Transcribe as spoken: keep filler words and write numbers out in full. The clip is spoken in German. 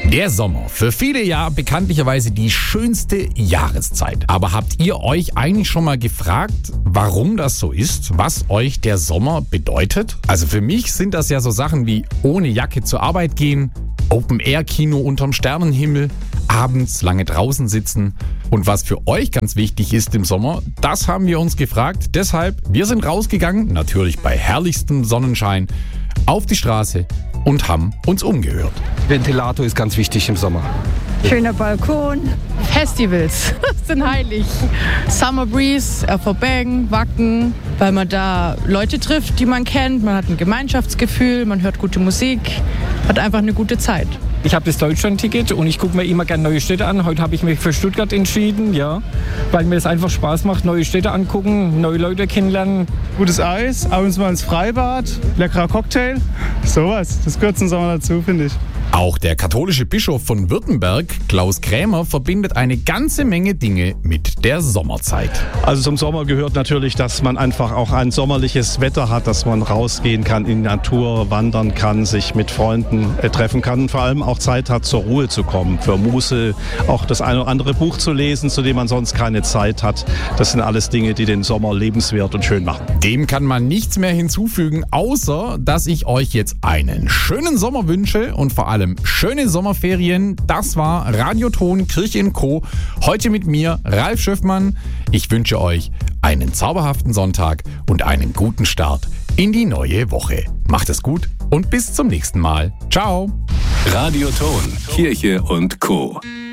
Der Sommer, für viele ja bekanntlicherweise die schönste Jahreszeit. Aber habt ihr euch eigentlich schon mal gefragt, warum das so ist? Was euch der Sommer bedeutet? Also für mich sind das ja so Sachen wie ohne Jacke zur Arbeit gehen, Open-Air-Kino unterm Sternenhimmel, abends lange draußen sitzen. Und was für euch ganz wichtig ist im Sommer, das haben wir uns gefragt. Deshalb, wir sind rausgegangen, natürlich bei herrlichstem Sonnenschein, auf die Straße und haben uns umgehört. Ventilator ist ganz wichtig im Sommer. Schöner Balkon. Festivals sind heilig. Summer Breeze, R V Bang, Wacken, weil man da Leute trifft, die man kennt. Man hat ein Gemeinschaftsgefühl, man hört gute Musik, hat einfach eine gute Zeit. Ich habe das Deutschland-Ticket und ich gucke mir immer gerne neue Städte an. Heute habe ich mich für Stuttgart entschieden, ja, weil mir das einfach Spaß macht, neue Städte angucken, neue Leute kennenlernen. Gutes Eis, abends mal ins Freibad, leckerer Cocktail, sowas. Das gehört zum Sommer dazu, finde ich. Auch der katholische Bischof von Württemberg, Klaus Krämer, verbindet eine ganze Menge Dinge mit der Sommerzeit. Also zum Sommer gehört natürlich, dass man einfach auch ein sommerliches Wetter hat, dass man rausgehen kann, in die Natur wandern kann, sich mit Freunden äh, treffen kann und vor allem auch Zeit hat, zur Ruhe zu kommen, für Muße, auch das eine oder andere Buch zu lesen, zu dem man sonst keine Zeit hat. Das sind alles Dinge, die den Sommer lebenswert und schön machen. Dem kann man nichts mehr hinzufügen, außer dass ich euch jetzt einen schönen Sommer wünsche und vor allem schöne Sommerferien. Das war Radioton Kirche und Co. Heute mit mir, Ralf Schöffmann. Ich wünsche euch einen zauberhaften Sonntag und einen guten Start in die neue Woche. Macht es gut und bis zum nächsten Mal. Ciao. Radioton Kirche und Co.